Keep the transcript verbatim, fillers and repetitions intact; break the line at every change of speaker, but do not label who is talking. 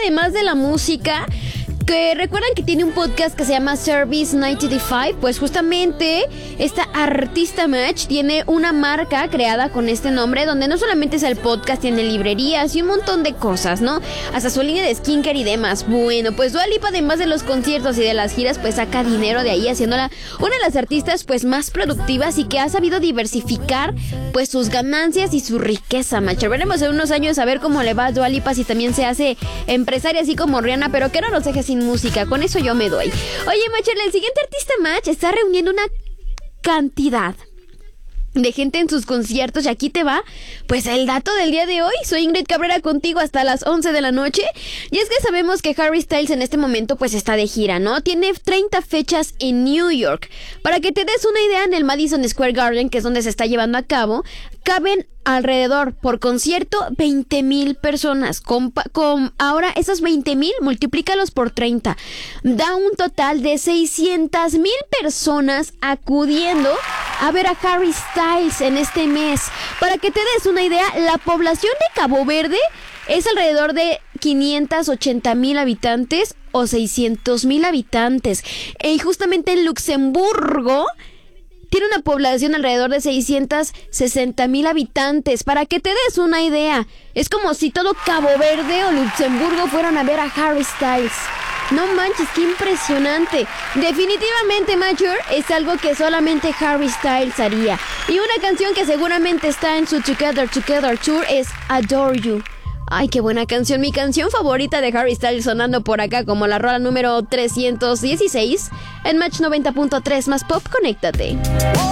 además de la música, que recuerdan que tiene un podcast que se llama Service noventa y cinco, pues justamente esta artista Match tiene una marca creada con este nombre, donde no solamente es el podcast, tiene librerías y un montón de cosas, ¿no? Hasta su línea de skincare y demás. Bueno, pues Dua Lipa, además de los conciertos y de las giras, pues saca dinero de ahí, haciéndola una de las artistas pues más productivas y que ha sabido diversificar pues sus ganancias y su riqueza, Match. Veremos en unos años a ver cómo le va a Dua Lipa, si también se hace empresaria así como Rihanna, pero que no nos deje sin música, con eso yo me doy. Oye, Match, el siguiente artista Match está reuniendo una cantidad de gente en sus conciertos y aquí te va pues el dato del día de hoy. Soy Ingrid Cabrera contigo hasta las once de la noche y es que sabemos que Harry Styles en este momento pues está de gira, ¿no? Tiene treinta fechas en New York. Para que te des una idea, en el Madison Square Garden, que es donde se está llevando a cabo, caben alrededor por concierto veinte mil personas. Con, con ahora esos veinte mil, multiplícalos por treinta, da un total de seiscientas mil personas acudiendo a ver a Harry Styles en este mes. Para que te des una idea, la población de Cabo Verde es alrededor de quinientos ochenta mil habitantes o seiscientos mil habitantes. Y justamente en Luxemburgo tiene una población alrededor de seiscientos sesenta mil habitantes. Para que te des una idea, es como si todo Cabo Verde o Luxemburgo fueran a ver a Harry Styles. No manches, qué impresionante. Definitivamente, Major, es algo que solamente Harry Styles haría. Y una canción que seguramente está en su Together Together Tour es Adore You. Ay, qué buena canción. Mi canción favorita de Harry Styles sonando por acá como la rola número trescientos dieciséis en Match noventa punto tres más Pop. Conéctate.